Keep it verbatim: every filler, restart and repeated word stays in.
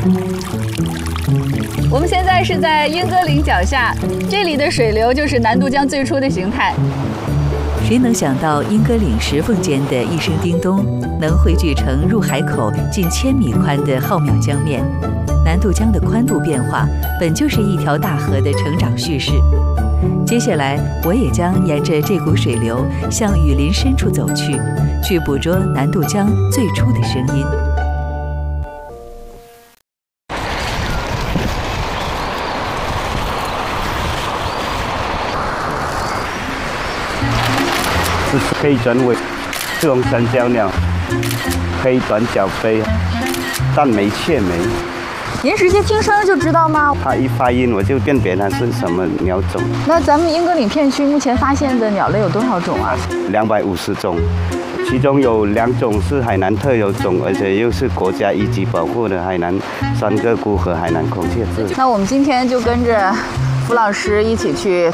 我们现在是在莺歌岭脚下，这里的水流就是南渡江最初的形态。 谁能想到莺歌岭石缝间的一声叮咚，能汇聚成入海口近千米宽的浩渺江面？南渡江的宽度变化，本就是一条大河的成长叙事。接下来，我也将沿着这股水流向雨林深处走去，去捕捉南渡江最初的声音。 是黑转尾赤红山椒鸟，黑短角飞，但眉雀眉。 您直接听声就知道吗？ 它一发音我就辨别它是什么鸟种。 那咱们莺歌岭片区目前发现的鸟类有多少种啊？ 两百五十种，其中有两种是海南特有种，而且又是国家一级保护的海南三个菇和海南孔雀雉。 那我们今天就跟着傅老师一起去